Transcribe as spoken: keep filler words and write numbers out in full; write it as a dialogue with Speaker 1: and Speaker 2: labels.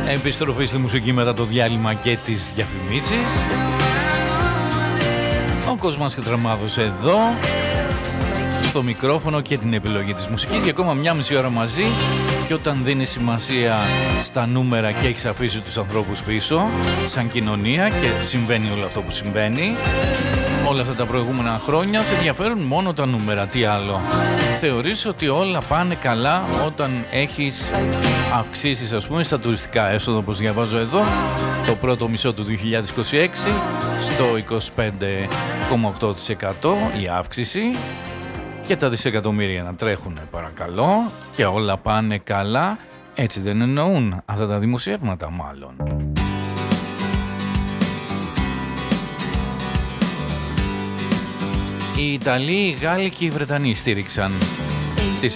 Speaker 1: Επιστροφή στη μουσική μετά το διάλειμμα και τις διαφημίσεις. Ο Κοσμάς Κατραμάδος εδώ στο μικρόφωνο και την επιλογή της μουσικής για ακόμα μια μισή ώρα μαζί. Και όταν δίνεις σημασία στα νούμερα και έχεις αφήσει τους ανθρώπους πίσω σαν κοινωνία και συμβαίνει όλο αυτό που συμβαίνει όλα αυτά τα προηγούμενα χρόνια, σε ενδιαφέρουν μόνο τα νούμερα, τι άλλο. Θεωρείς ότι όλα πάνε καλά όταν έχεις αυξήσεις, ας πούμε, στα τουριστικά έσοδα, όπως διαβάζω εδώ, το πρώτο μισό του δύο χιλιάδες είκοσι έξι στο είκοσι πέντε κόμμα οκτώ τοις εκατό η αύξηση, και τα δισεκατομμύρια να τρέχουν, παρακαλώ, και όλα πάνε καλά. Έτσι δεν εννοούν αυτά τα δημοσιεύματα, μάλλον. Οι Ιταλοί, οι Γάλλοι και οι Βρετανοί στήριξαν τις